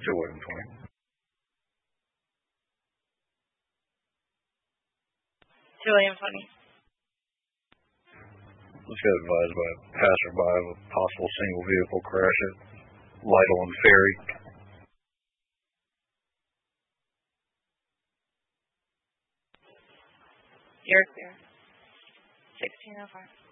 21120. 21120. Just got advised by a passerby of a possible single vehicle crash at Lytle and Ferry. You're clear. 1605.